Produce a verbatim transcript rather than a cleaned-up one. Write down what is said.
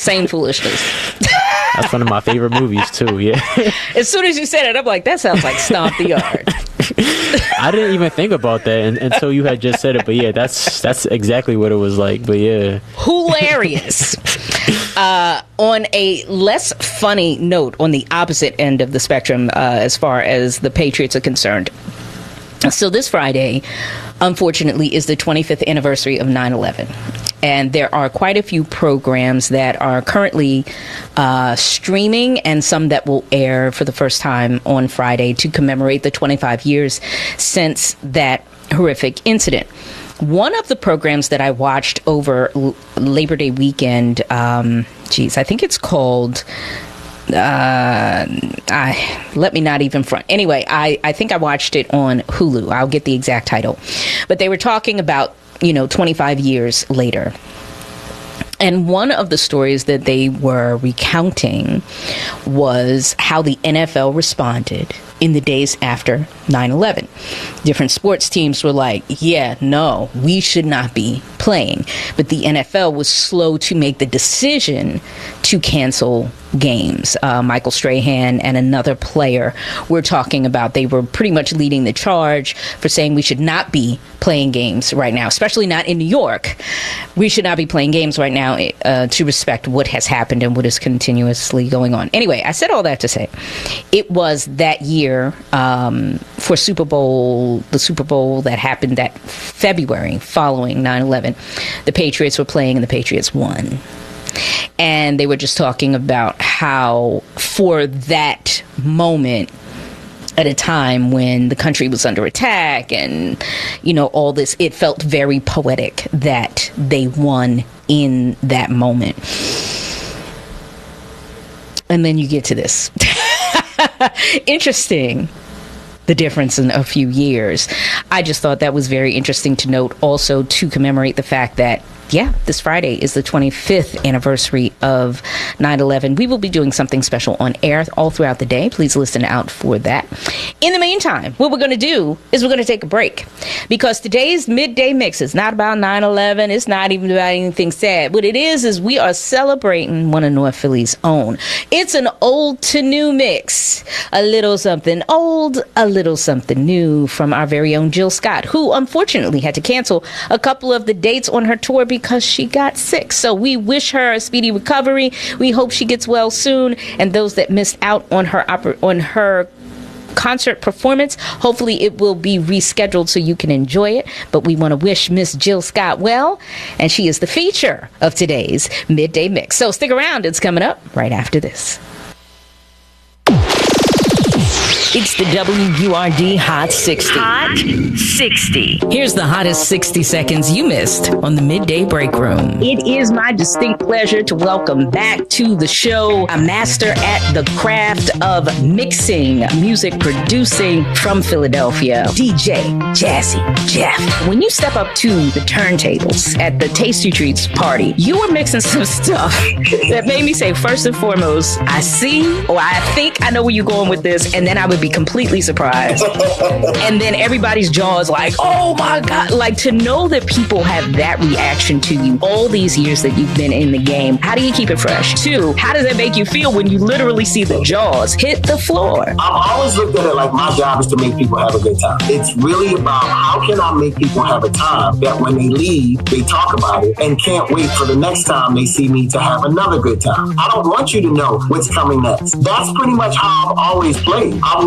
Same foolishness. That's one of my favorite movies too. Yeah. As soon as you said it, I'm like, that sounds like Stomp the Yard. I didn't even think about that and, until you had just said it. But yeah, that's that's exactly what it was like. But yeah, hilarious. Uh, on a less funny note, on the opposite end of the spectrum, uh, as far as the Patriots are concerned. So this Friday, unfortunately, is the twenty-fifth anniversary of nine eleven. And there are quite a few programs that are currently uh, streaming and some that will air for the first time on Friday to commemorate the twenty-five years since that horrific incident. One of the programs that I watched over L- Labor Day weekend, um, geez, I think it's called... Uh, I, let me not even front. Anyway, I, I think I watched it on Hulu. I'll get the exact title. But they were talking about, you know, twenty-five years later. And one of the stories that they were recounting was how the N F L responded in the days after nine eleven. Different sports teams were like, yeah, no, we should not be playing. But the N F L was slow to make the decision to cancel games. Uh, Michael Strahan and another player were talking about, they were pretty much leading the charge for saying we should not be playing games right now, especially not in New York. We should not be playing games right now uh, to respect what has happened and what is continuously going on. Anyway, I said all that to say it was that year um, for Super Bowl, the Super Bowl that happened that February following nine eleven. The Patriots were playing and the Patriots won. And they were just talking about how for that moment at a time when the country was under attack and, you know, all this, it felt very poetic that they won in that moment. And then you get to this. Interesting. The difference in a few years. I just thought that was very interesting to note, also to commemorate the fact that, yeah, this Friday is the twenty-fifth anniversary of nine eleven. We will be doing something special on air all throughout the day. Please listen out for that. In the meantime, what we're going to do is we're going to take a break, because today's midday mix is not about nine eleven. It's not even about anything sad. What it is is we are celebrating one of North Philly's own. It's an old to new mix. A little something old, a little something new from our very own Jill Scott, who unfortunately had to cancel a couple of the dates on her tour because she got sick. So we wish her a speedy recovery. We hope she gets well soon. And those that missed out on her oper- on her concert performance, hopefully it will be rescheduled so you can enjoy it. But we want to wish Miss Jill Scott well, and she is the feature of today's Midday Mix. So stick around. It's coming up right after this. It's the W U R D Hot sixty. Hot sixty. Here's the hottest sixty seconds you missed on the Midday Break Room. It is my distinct pleasure to welcome back to the show a master at the craft of mixing, music producing from Philadelphia, D J Jazzy Jeff. When you step up to the turntables at the Tasty Treats party, you were mixing some stuff that made me say, first and foremost, I see, or I think I know where you're going with this, and then I would be completely surprised. And then everybody's jaw is like, oh my God. Like, to know that people have that reaction to you all these years that you've been in the game, how do you keep it fresh? Two, how does that make you feel when you literally see the jaws hit the floor? I've always looked at it like my job is to make people have a good time. It's really about how can I make people have a time that when they leave, they talk about it and can't wait for the next time they see me to have another good time. I don't want you to know what's coming next. That's pretty much how I've always played. I